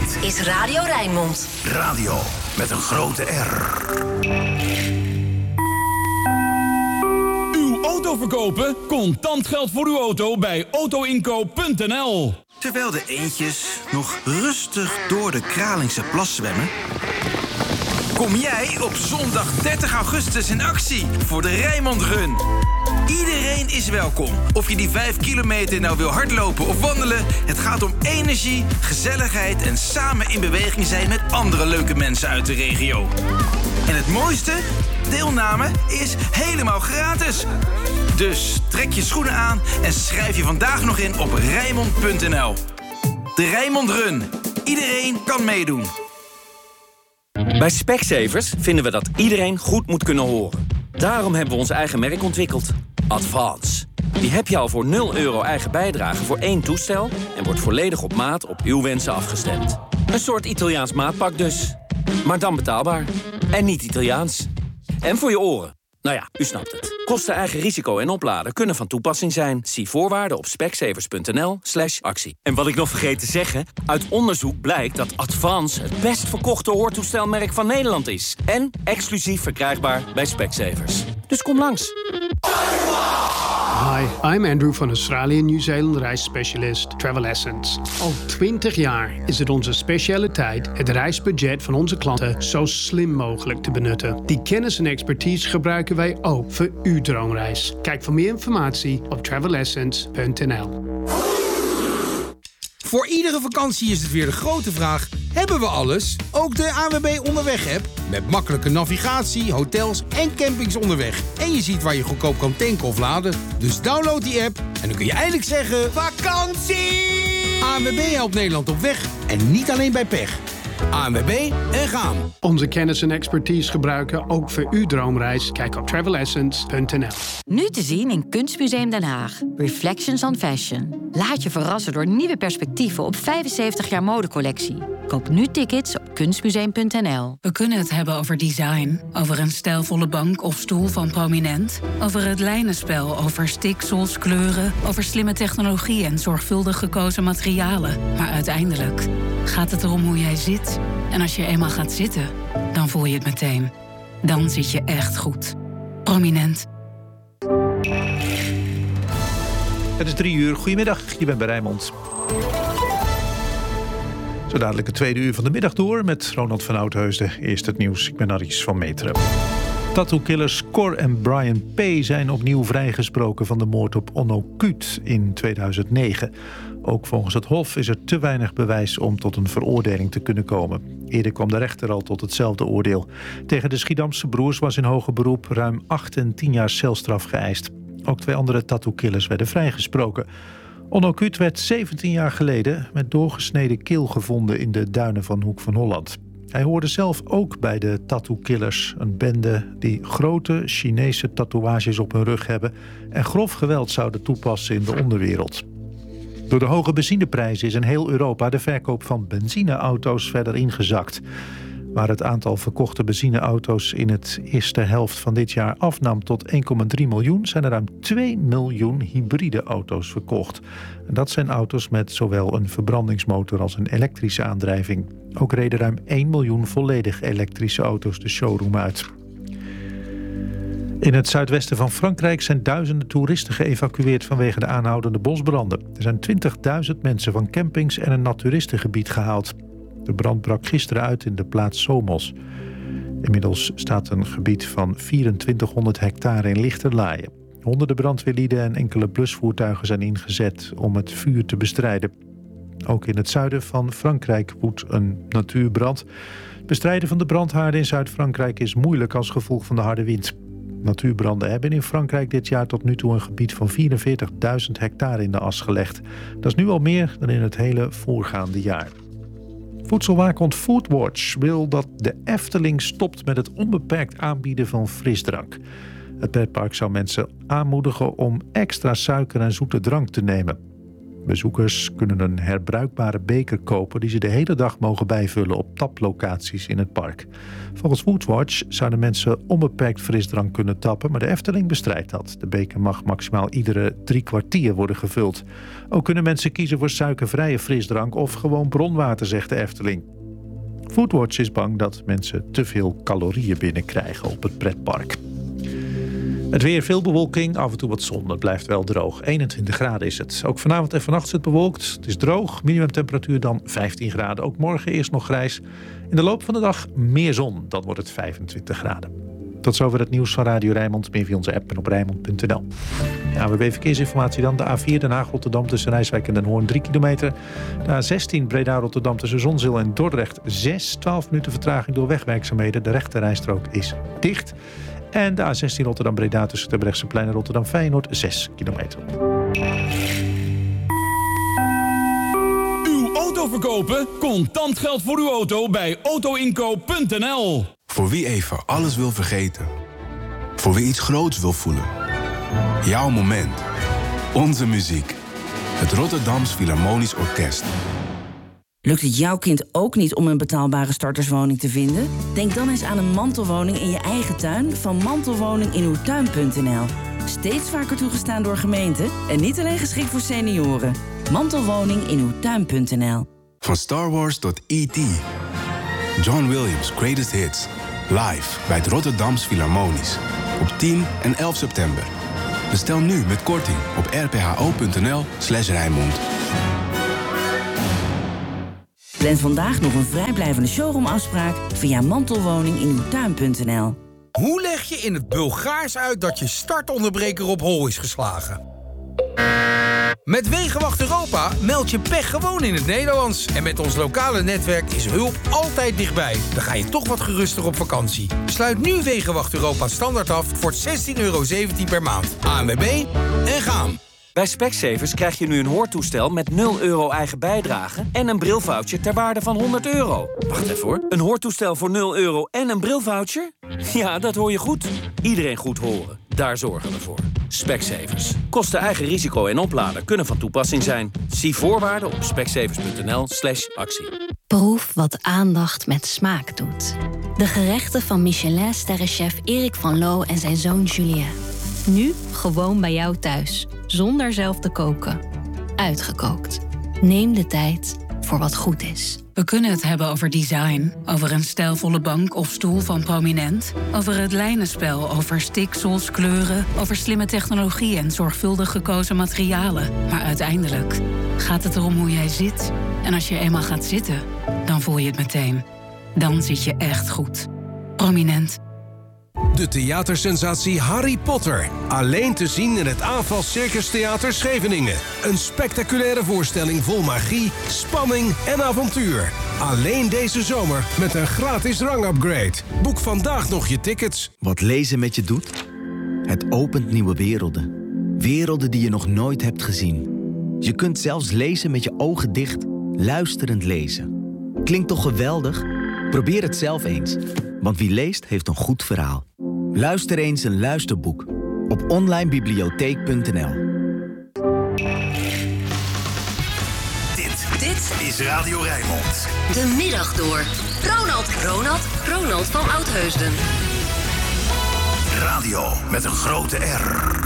Dit is Radio Rijnmond. Radio met een grote R. Uw auto verkopen? Contant geld voor uw auto bij autoinkoop.nl. Terwijl de eendjes nog rustig door de Kralingse plas zwemmen, kom jij op zondag 30 augustus in actie voor de Rijnmond Run. Iedereen is welkom. Of je die 5 kilometer nou wil hardlopen of wandelen, het gaat om energie, gezelligheid en samen in beweging zijn met andere leuke mensen uit de regio. En het mooiste? Deelname is helemaal gratis. Dus trek je schoenen aan en schrijf je vandaag nog in op Rijnmond.nl. De Rijnmond Run. Iedereen kan meedoen. Bij Specsavers vinden we dat iedereen goed moet kunnen horen. Daarom hebben we ons eigen merk ontwikkeld. Advance. Die heb je al voor €0 eigen bijdrage voor 1 toestel en wordt volledig op maat op uw wensen afgestemd. Een soort Italiaans maatpak dus. Maar dan betaalbaar. En niet Italiaans. En voor je oren. Nou ja, u snapt het. Kosten, eigen risico en opladen kunnen van toepassing zijn. Zie voorwaarden op specsavers.nl/actie. En wat ik nog vergeet te zeggen, uit onderzoek blijkt dat Advance het best verkochte hoortoestelmerk van Nederland is. En exclusief verkrijgbaar bij Specsavers. Dus kom langs. Hi, I'm Andrew van Australië en Nieuw-Zeeland reisspecialist Travel Essence. Al 20 jaar is het onze specialiteit het reisbudget van onze klanten zo slim mogelijk te benutten. Die kennis en expertise gebruiken wij ook voor uw droomreis. Kijk voor meer informatie op travelessence.nl. Voor iedere vakantie is het weer de grote vraag: hebben we alles? Ook de ANWB Onderweg-app. Met makkelijke navigatie, hotels en campings onderweg. En je ziet waar je goedkoop kan tanken of laden. Dus download die app en dan kun je eindelijk zeggen: vakantie! ANWB helpt Nederland op weg en niet alleen bij pech. ANWB en gaan. Onze kennis en expertise gebruiken ook voor uw droomreis. Kijk op travelessence.nl. Nu te zien in Kunstmuseum Den Haag. Reflections on Fashion. Laat je verrassen door nieuwe perspectieven op 75 jaar modecollectie. Koop nu tickets op kunstmuseum.nl. We kunnen het hebben over design. Over een stijlvolle bank of stoel van Prominent. Over het lijnenspel, over stiksels, kleuren. Over slimme technologie en zorgvuldig gekozen materialen. Maar uiteindelijk gaat het erom hoe jij zit. En als je eenmaal gaat zitten, dan voel je het meteen. Dan zit je echt goed. Prominent. Het is 3 uur. Goedemiddag, je bent bij Rijnmond. Zo dadelijk het tweede uur van de middag door met Ronald van Oudheusden. Eerst het nieuws, ik ben Aries van Meteren. Tattoo-killers Cor en Brian P. zijn opnieuw vrijgesproken van de moord op Onno Kuut in 2009. Ook volgens het Hof is er te weinig bewijs om tot een veroordeling te kunnen komen. Eerder kwam de rechter al tot hetzelfde oordeel. Tegen de Schiedamse broers was in hoger beroep ruim 8 en 10 jaar celstraf geëist. Ook 2 andere tattoo-killers werden vrijgesproken. Onno Kuut werd 17 jaar geleden met doorgesneden keel gevonden in de duinen van Hoek van Holland. Hij hoorde zelf ook bij de tattoo-killers, een bende die grote Chinese tatoeages op hun rug hebben en grof geweld zouden toepassen in de onderwereld. Door de hoge benzineprijzen is in heel Europa de verkoop van benzineauto's verder ingezakt. Waar het aantal verkochte benzineauto's in het eerste helft van dit jaar afnam tot 1,3 miljoen... zijn er ruim 2 miljoen hybride auto's verkocht. En dat zijn auto's met zowel een verbrandingsmotor als een elektrische aandrijving. Ook reden ruim 1 miljoen volledig elektrische auto's de showroom uit. In het zuidwesten van Frankrijk zijn duizenden toeristen geëvacueerd vanwege de aanhoudende bosbranden. Er zijn 20.000 mensen van campings en een naturistengebied gehaald. De brand brak gisteren uit in de plaats Somos. Inmiddels staat een gebied van 2400 hectare in lichterlaaien. Honderden brandweerlieden en enkele blusvoertuigen zijn ingezet om het vuur te bestrijden. Ook in het zuiden van Frankrijk woedt een natuurbrand. Het bestrijden van de brandhaarden in Zuid-Frankrijk is moeilijk als gevolg van de harde wind. Natuurbranden hebben in Frankrijk dit jaar tot nu toe een gebied van 44.000 hectare in de as gelegd. Dat is nu al meer dan in het hele voorgaande jaar. Voedselwaakhond Foodwatch wil dat de Efteling stopt met het onbeperkt aanbieden van frisdrank. Het pretpark zou mensen aanmoedigen om extra suiker en zoete drank te nemen. Bezoekers kunnen een herbruikbare beker kopen die ze de hele dag mogen bijvullen op taplocaties in het park. Volgens Foodwatch zouden mensen onbeperkt frisdrank kunnen tappen, maar de Efteling bestrijdt dat. De beker mag maximaal iedere 3 kwartier worden gevuld. Ook kunnen mensen kiezen voor suikervrije frisdrank of gewoon bronwater, zegt de Efteling. Foodwatch is bang dat mensen te veel calorieën binnenkrijgen op het pretpark. Het weer, veel bewolking, af en toe wat zon. Het blijft wel droog. 21 graden is het. Ook vanavond en vannacht is het bewolkt. Het is droog, minimumtemperatuur dan 15 graden. Ook morgen eerst nog grijs. In de loop van de dag meer zon, dan wordt het 25 graden. Tot zover het nieuws van Radio Rijnmond. Meer via onze app en op Rijnmond.nl. ANWB Verkeersinformatie dan. De A4 Den Haag-Rotterdam tussen Rijswijk en Den Hoorn 3 kilometer. De A16 Breda-Rotterdam tussen Zonzeel en Dordrecht 12 minuten vertraging door wegwerkzaamheden. De rechte rijstrook is dicht. En de A16 Rotterdam-Breda tussen Terbrechtseplein en Rotterdam-Feyenoord 6 kilometer. Uw auto verkopen? Contant geld voor uw auto bij autoinkoop.nl. Voor wie even alles wil vergeten. Voor wie iets groots wil voelen. Jouw moment. Onze muziek. Het Rotterdams Philharmonisch Orkest. Lukt het jouw kind ook niet om een betaalbare starterswoning te vinden? Denk dan eens aan een mantelwoning in je eigen tuin van mantelwoninginuwtuin.nl. Steeds vaker toegestaan door gemeenten en niet alleen geschikt voor senioren. Mantelwoninginuwtuin.nl. Van Star Wars tot E.T. John Williams' Greatest Hits. Live bij het Rotterdams Philharmonisch. Op 10 en 11 september. Bestel nu met korting op rpho.nl/Rijnmond. Plan vandaag nog een vrijblijvende showroomafspraak via mantelwoninginuwtuin.nl. Hoe leg je in het Bulgaars uit dat je startonderbreker op hol is geslagen? Met Wegenwacht Europa meld je pech gewoon in het Nederlands. En met ons lokale netwerk is hulp altijd dichtbij. Dan ga je toch wat geruster op vakantie. Sluit nu Wegenwacht Europa standaard af voor €16,17 per maand. ANWB en gaan. Bij Specsavers krijg je nu een hoortoestel met €0 eigen bijdrage en een brilvoucher ter waarde van €100. Wacht even hoor. Een hoortoestel voor €0 en een brilvoucher? Ja, dat hoor je goed. Iedereen goed horen. Daar zorgen we voor. Specsavers. Kosten eigen risico en opladen kunnen van toepassing zijn. Zie voorwaarden op specsavers.nl/actie. Proef wat aandacht met smaak doet. De gerechten van Michelin-sterrenchef Erik van Loo en zijn zoon Julien. Nu gewoon bij jou thuis, zonder zelf te koken. Uitgekookt. Neem de tijd voor wat goed is. We kunnen het hebben over design, over een stijlvolle bank of stoel van Prominent, over het lijnenspel, over stiksels, kleuren, over slimme technologie en zorgvuldig gekozen materialen. Maar uiteindelijk gaat het erom hoe jij zit. En als je eenmaal gaat zitten, dan voel je het meteen. Dan zit je echt goed. Prominent. De theatersensatie Harry Potter. Alleen te zien in het Aanval Circus Theater Scheveningen. Een spectaculaire voorstelling vol magie, spanning en avontuur. Alleen deze zomer met een gratis rangupgrade. Boek vandaag nog je tickets. Wat lezen met je doet? Het opent nieuwe werelden. Werelden die je nog nooit hebt gezien. Je kunt zelfs lezen met je ogen dicht, luisterend lezen. Klinkt toch geweldig? Probeer het zelf eens. Want wie leest, heeft een goed verhaal. Luister eens een luisterboek op onlinebibliotheek.nl. Dit is Radio Rijnmond. De middag door. Ronald van Oudheusden. Radio met een grote R.